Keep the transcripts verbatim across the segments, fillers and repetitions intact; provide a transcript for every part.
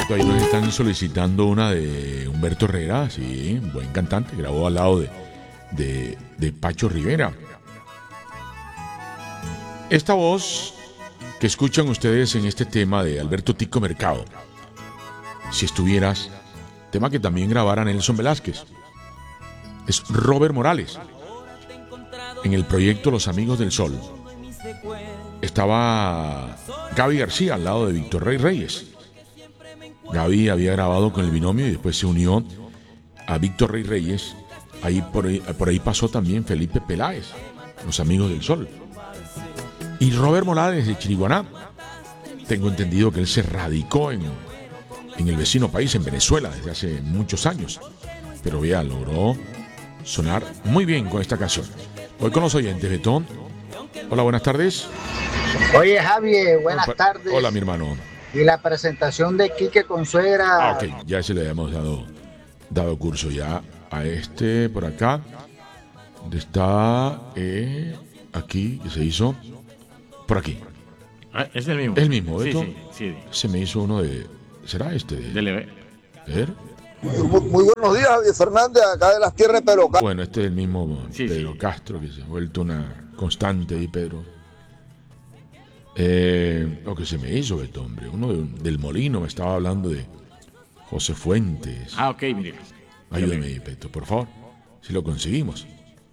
Beto, ahí nos están solicitando una de Humberto Herrera, sí, buen cantante, grabó al lado de, de, de Pacho Rivera. Esta voz que escuchan ustedes en este tema de Alberto Tico Mercado, Si estuvieras, tema que también grabara Nelson Velázquez, es Robert Morales. En el proyecto Los Amigos del Sol estaba Gaby García al lado de Víctor Rey Reyes. Gaby había grabado con el binomio y después se unió a Víctor Rey Reyes. Ahí por ahí, por ahí pasó también Felipe Peláez, Los Amigos del Sol. Y Robert Morales de Chiriguaná. Tengo entendido que él se radicó en, en el vecino país, en Venezuela, desde hace muchos años. Pero vea, logró sonar muy bien con esta canción. Voy con los oyentes, Betón. Hola, buenas tardes. Oye, Javier, buenas Hola, tardes. Hola, mi hermano. Y la presentación de Quique Consuegra. Ah, ok, ya se le habíamos dado, dado curso ya a este por acá. ¿Dónde está? Eh, aquí, que se hizo. Por aquí. Ah, es el mismo. El mismo, Beto. Sí, sí, sí. Se me hizo uno de. ¿Será este? De, Dele, ve. A ver. Muy, muy buenos días, Javier Fernández, acá de las tierras de Pedro Castro. Bueno, este es el mismo Sí, Pedro sí. Castro, que se ha vuelto una constante ahí, Pedro. Eh, lo que se me hizo, Beto, hombre. Uno de- del Molino me estaba hablando de José Fuentes. Ah, ok, mire. Ayúdame ahí, Beto, por favor. Si lo conseguimos.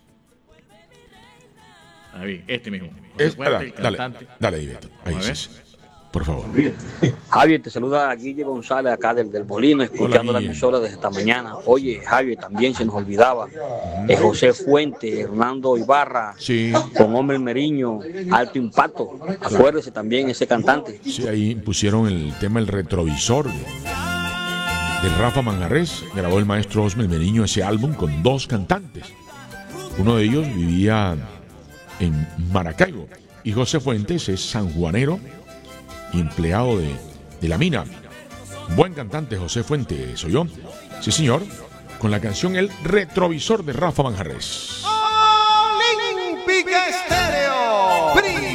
Ahí, este mismo. José Es, Fuente, dale, el dale, cantante. dale ahí, Beto. Ahí Vamos a sí, ver. sí. Por favor. Javier, te saluda Guille González acá del, del Molino, escuchando la Guille. emisora desde esta mañana. Oye, Javier, también se nos olvidaba. eh, José Fuente, Hernando Ibarra, Sí, con Hombre Meriño, Alto Impacto. Acuérdese también ese cantante. sí, ahí pusieron el tema El Retrovisor de, de Rafa Manjarrés. Grabó el maestro Osmer Meriño ese álbum con dos cantantes. Uno de ellos vivía en Maracaibo y José Fuentes es sanjuanero y empleado de, de la mina. Buen cantante José Fuentes, ¿soy yo? Sí, señor, con la canción El Retrovisor de Rafa Manjarrés. Olímpica Estéreo.